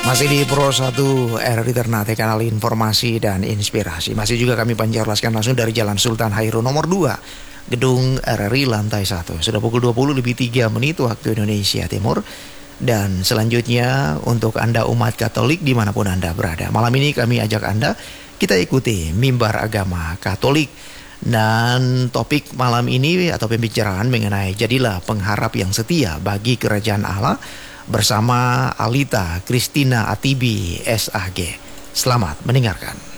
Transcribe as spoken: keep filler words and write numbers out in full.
Masih di Pro satu R R I Ternate, kanal informasi dan inspirasi. Masih juga kami pancarlaskan langsung dari Jalan Sultan Hairun nomor dua, Gedung R R I lantai satu. Sudah pukul dua puluh lebih tiga menit waktu Indonesia Timur. Dan selanjutnya untuk Anda umat Katolik dimanapun Anda berada, malam ini kami ajak Anda kita ikuti mimbar agama Katolik. Dan topik malam ini atau pembicaraan mengenai jadilah pengharap yang setia bagi kerajaan Allah bersama Alita Christina Atibi S A G. Selamat mendengarkan.